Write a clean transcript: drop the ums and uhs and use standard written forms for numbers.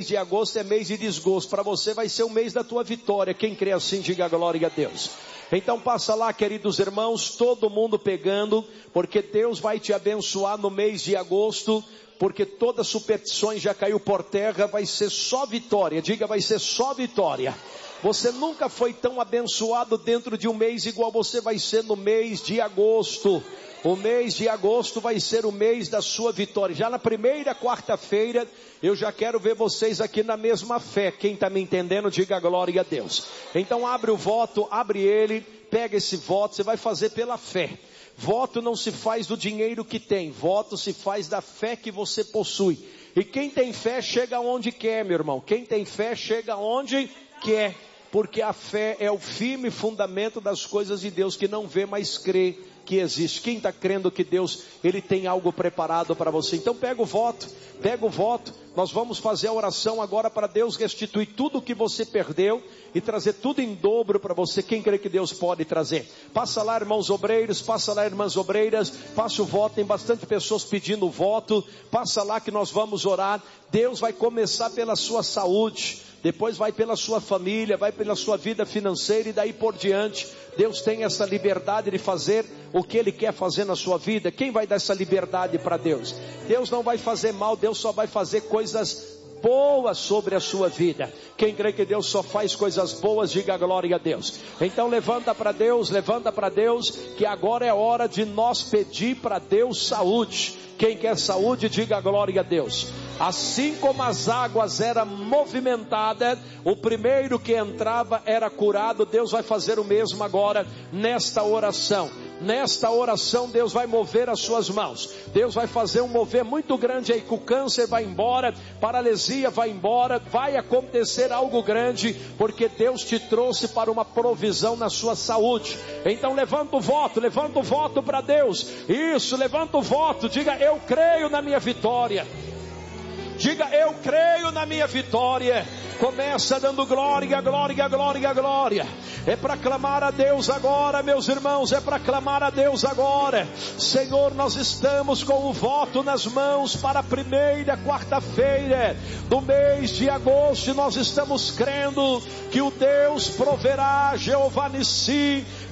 de agosto é mês de desgosto. Para você vai ser o mês da tua vitória. Quem crê assim, diga glória a Deus. Então passa lá, queridos irmãos, todo mundo pegando, porque Deus vai te abençoar no mês de agosto, porque todas as superstições já caiu por terra, vai ser só vitória. Diga, vai ser só vitória. Você nunca foi tão abençoado dentro de um mês igual você vai ser no mês de agosto. O mês de agosto vai ser o mês da sua vitória. Já na primeira quarta-feira, eu já quero ver vocês aqui na mesma fé. Quem está me entendendo, diga glória a Deus. Então abre o voto, abre ele, pega esse voto, você vai fazer pela fé. Voto não se faz do dinheiro que tem, voto se faz da fé que você possui. E quem tem fé chega onde quer, meu irmão. Quem tem fé chega onde quer. Porque a fé é o firme fundamento das coisas de Deus, que não vê, mas crê que existe. Quem está crendo que Deus, Ele tem algo preparado para você? Então pega o voto, nós vamos fazer a oração agora para Deus restituir tudo o que você perdeu e trazer tudo em dobro para você. Quem crê que Deus pode trazer? Passa lá, irmãos obreiros, passa lá, irmãs obreiras, passa o voto, tem bastante pessoas pedindo o voto, passa lá que nós vamos orar. Deus vai começar pela sua saúde, depois vai pela sua família, vai pela sua vida financeira e daí por diante. Deus tem essa liberdade de fazer o que Ele quer fazer na sua vida. Quem vai dar essa liberdade para Deus? Deus não vai fazer mal, Deus só vai fazer coisas boas sobre a sua vida. Quem crê que Deus só faz coisas boas, diga glória a Deus. Então levanta para Deus, que agora é hora de nós pedir para Deus saúde. Quem quer saúde, diga glória a Deus. Assim como as águas eram movimentadas, o primeiro que entrava era curado. Deus vai fazer o mesmo agora nesta oração. Nesta oração Deus vai mover as suas mãos. Deus vai fazer um mover muito grande aí, que o câncer vai embora, paralisia vai embora, vai acontecer algo grande, porque Deus te trouxe para uma provisão na sua saúde. Então levanta o voto para Deus. Isso, levanta o voto, diga eu creio na minha vitória. Diga eu creio na minha vitória. Começa dando glória, glória, glória, glória. É para clamar a Deus agora, meus irmãos, é para clamar a Deus agora. Senhor, nós estamos com o voto nas mãos para a primeira quarta-feira do mês de agosto. Nós estamos crendo que o Deus proverá, Jeová Nissi,